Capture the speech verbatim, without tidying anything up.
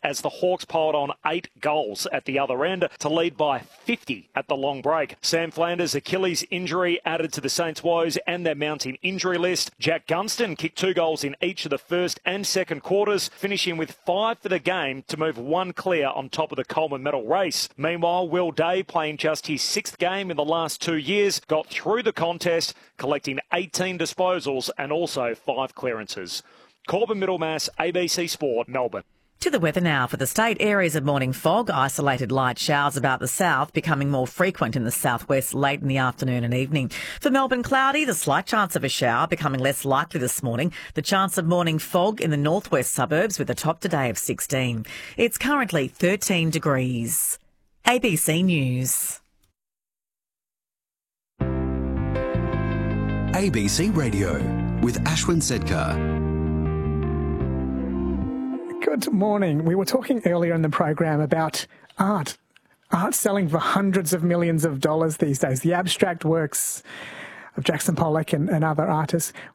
as the Hawks piled on eight goals at the other end to lead by fifty at the long break. Sam Flanders' Achilles injury added to the Saints' woes and their mounting injury list. Jack Gunston kicked two goals in each of the first and second quarters, finishing with five for the game to move one clear on top of the Coleman medal race. Meanwhile, Will Day, playing just his sixth game in the last two years, got through the contest, collecting eighteen disposals and also five clearances. Corbin Middlemass, A B C Sport, Melbourne. To the weather now. For the state, areas of morning fog, isolated light showers about the south, becoming more frequent in the southwest late in the afternoon and evening. For Melbourne, cloudy, the slight chance of a shower becoming less likely this morning. The chance of morning fog in the northwest suburbs with a top today of sixteen. It's currently thirteen degrees. A B C News. A B C Radio with Ashwin Sedkar. Good morning. We were talking earlier in the program about art. Art selling for hundreds of millions of dollars these days. The abstract works of Jackson Pollock and, and other artists.